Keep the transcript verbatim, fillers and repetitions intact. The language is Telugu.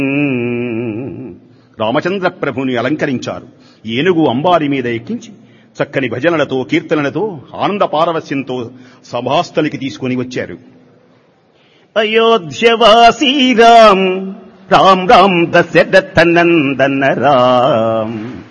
రామచంద్ర ప్రభుని అలంకరించారు. ఏనుగు అంబారి మీద ఎక్కించి చక్కని భజనలతో కీర్తనలతో ఆనంద పారవస్యంతో సభాస్థలికి తీసుకుని వచ్చారు. అయోధ్యవాసీ రామ్ రామ్ రామ్ దశరథ నందన రామ్